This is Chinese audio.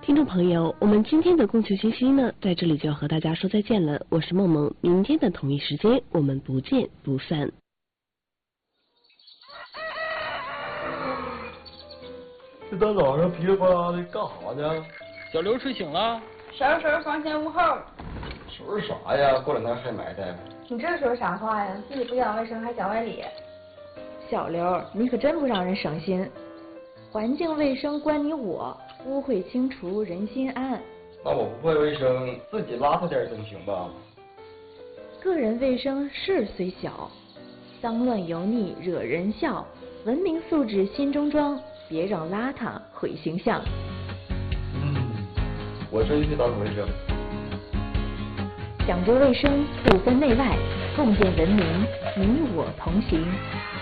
听众朋友，我们今天的供求信息呢，在这里就要和大家说再见了。我是梦梦，明天的同一时间我们不见不散。 这大早上噼里啪啦的干啥呢？ 小刘睡醒了， 收拾房前屋后。 收拾啥呀？过两天还埋汰。 你这说啥话呀？自己不讲卫生还讲外理。 小刘，你可真不让人省心。环境卫生关你我，污秽清除人心安。 那我不会卫生，自己邋遢点总行吧？ 个人卫生事虽小，脏乱油腻惹人笑。文明素质心中装，别让邋遢毁形象。 我真去打扫卫生。 讲究卫生，不分内外，共建文明，你我同行。